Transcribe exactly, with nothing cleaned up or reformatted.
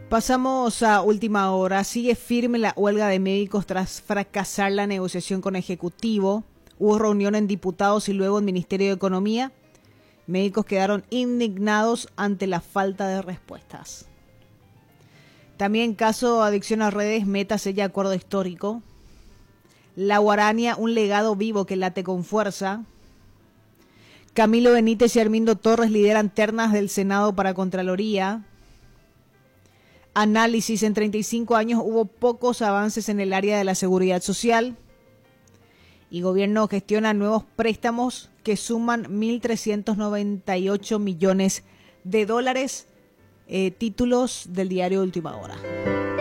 Pasamos a última hora. Sigue firme la huelga de médicos tras fracasar la negociación con Ejecutivo. Hubo reunión en diputados y luego en Ministerio de Economía. Médicos quedaron indignados ante la falta de respuestas. También caso adicción a redes, Meta sella acuerdo histórico. La Guarania, un legado vivo que late con fuerza. Camilo Benítez y Armindo Torres lideran ternas del Senado para Contraloría. Análisis, en treinta y cinco años hubo pocos avances en el área de la seguridad social. Y gobierno gestiona nuevos préstamos que suman mil trescientos noventa y ocho millones de dólares. Eh, títulos del diario Última Hora.